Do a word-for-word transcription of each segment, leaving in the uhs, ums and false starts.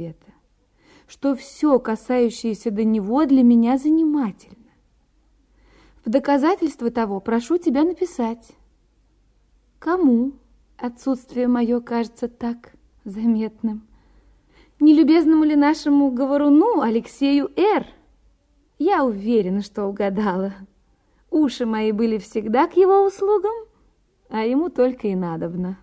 света, что все, касающееся до него, для меня занимательно. В доказательство того прошу тебя написать. Кому отсутствие мое кажется так заметным? Нелюбезному ли нашему говоруну Алексею Р? Я уверена, что угадала. Уши мои были всегда к его услугам, а ему только и надобно.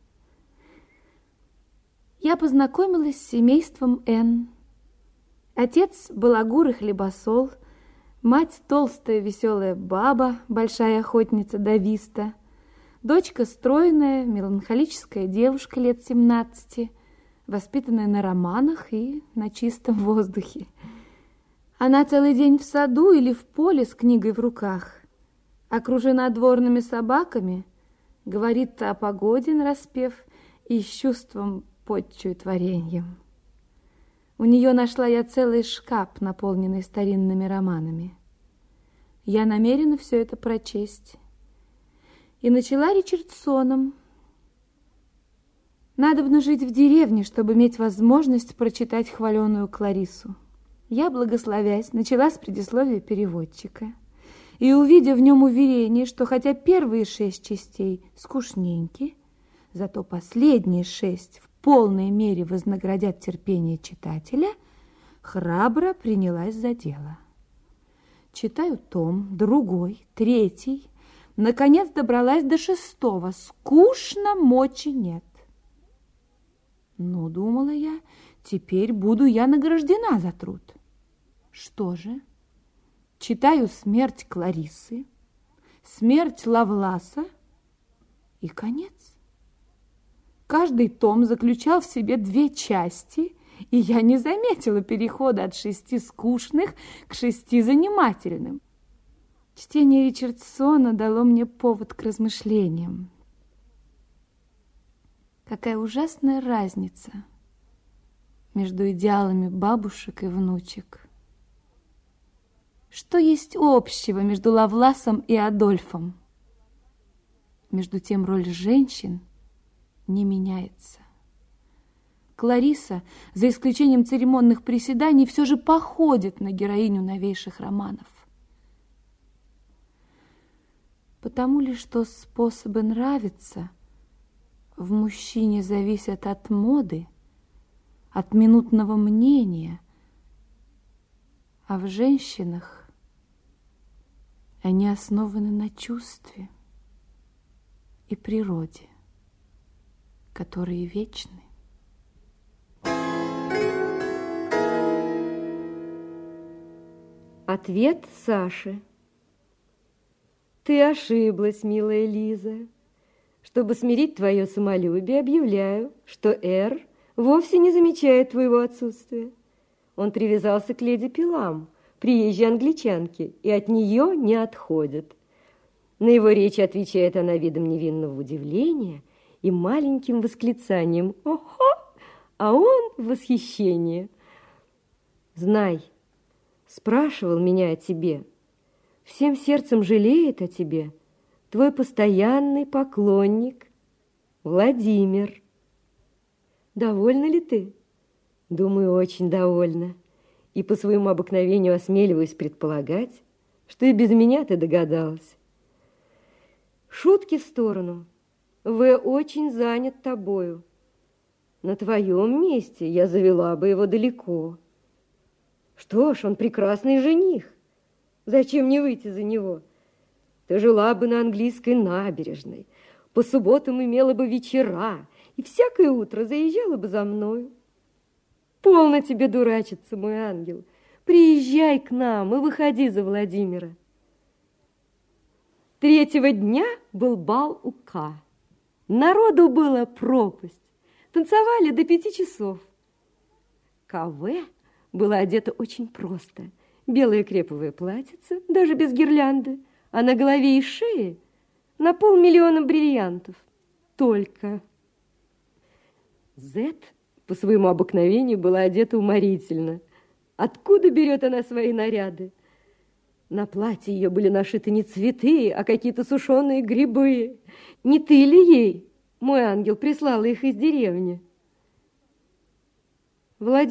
Я познакомилась с семейством Н. Отец балагур и хлебосол, мать толстая веселая баба, большая охотница до виста, дочка стройная, меланхолическая девушка лет семнадцати, воспитанная на романах и на чистом воздухе. Она целый день в саду или в поле с книгой в руках, окружена дворными собаками, говорит о погоде нараспев и с чувством подчует вареньем. У нее нашла я целый шкаф, наполненный старинными романами. Я намерена все это прочесть. И начала Ричардсоном. Надобно жить в деревне, чтобы иметь возможность прочитать хваленую Клариссу. Я, благословясь, начала с предисловия переводчика. И, увидя в нем уверение, что хотя первые шесть частей скучненьки, зато последние шесть в полной мере вознаградят терпение читателя, храбро принялась за дело. Читаю том, другой, третий. Наконец добралась до шестого. Скучно, мочи нет. Ну, думала я, теперь буду я награждена за труд. Что же? Читаю «Смерть Клариссы», «Смерть Лавласа» и конец. Каждый том заключал в себе две части, и я не заметила перехода от шести скучных к шести занимательным. Чтение Ричардсона дало мне повод к размышлениям. Какая ужасная разница между идеалами бабушек и внучек. Что есть общего между Лавласом и Адольфом? Между тем роль женщин не меняется. Кларисса, за исключением церемонных приседаний, все же походит на героиню новейших романов. Потому ли, что способы нравиться в мужчине зависят от моды, от минутного мнения, а в женщинах они основаны на чувстве и природе, которые вечны. Ответ Саши. Ты ошиблась, милая Лиза. Чтобы смирить твое самолюбие, объявляю, что Р вовсе не замечает твоего отсутствия. Он привязался к леди Пилам, приезжей англичанке, и от нее не отходит. На его речи отвечает она видом невинного удивления и маленьким восклицанием «Ого!», а он в восхищении. Знай, спрашивал меня о тебе, всем сердцем жалеет о тебе твой постоянный поклонник Владимир. Довольна ли ты? Думаю, очень довольна. И по своему обыкновению осмеливаюсь предполагать, что и без меня ты догадалась. Шутки в сторону. В очень занят тобою. На твоем месте я завела бы его далеко. Что ж, он прекрасный жених. Зачем не выйти за него? Ты жила бы на английской набережной, по субботам имела бы вечера, и всякое утро заезжала бы за мною. Полно тебе дурачиться, мой ангел. Приезжай к нам и выходи за Владимира. Третьего дня был бал у К. Народу было пропасть. Танцевали до пяти часов. КВ была одета очень просто. Белое креповое платьице, даже без гирлянды, а на голове и шее на полмиллиона бриллиантов. Только. Зет по своему обыкновению была одета уморительно. Откуда берет она свои наряды? На платье ее были нашиты не цветы, а какие-то сушеные грибы. Не ты ли ей, мой ангел, прислала их из деревни? Владимир